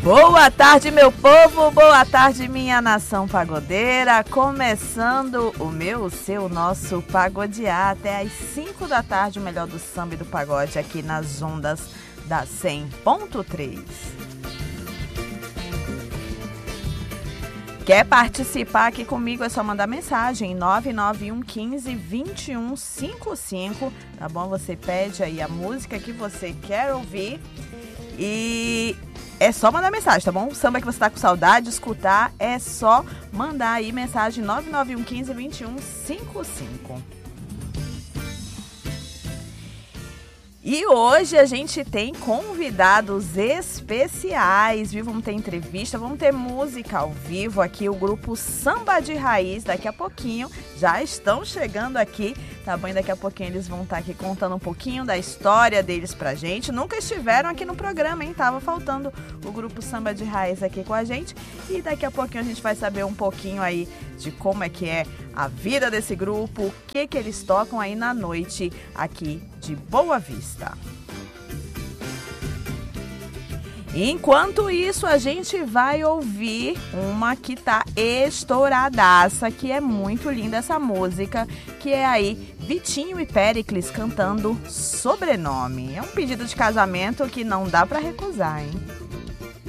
Boa tarde, meu povo, boa tarde, minha nação pagodeira. Começando o seu, nosso Pagodear até às 5 da tarde, o melhor do samba e do pagode aqui nas ondas da 100.3. Quer participar aqui comigo? É só mandar mensagem 991152155, tá bom? Você pede aí a música que você quer ouvir e é só mandar mensagem, tá bom? O samba que você tá com saudade de escutar, é só mandar aí mensagem 991152155. E hoje a gente tem convidados especiais, viu? Vamos ter entrevista, vamos ter música ao vivo aqui, o grupo Samba de Raiz, daqui a pouquinho, já estão chegando aqui, tá bom? E daqui a pouquinho eles vão estar aqui contando um pouquinho da história deles pra gente. Nunca estiveram aqui no programa, hein? Tava faltando o grupo Samba de Raiz aqui com a gente. E daqui a pouquinho a gente vai saber um pouquinho aí de como é que é a vida desse grupo, o que eles tocam aí na noite aqui de Boa Vista. Enquanto isso, a gente vai ouvir uma que tá estouradaça, que é muito linda essa música, que é aí Vitinho e Péricles cantando Sobrenome. É um pedido de casamento que não dá pra recusar, hein?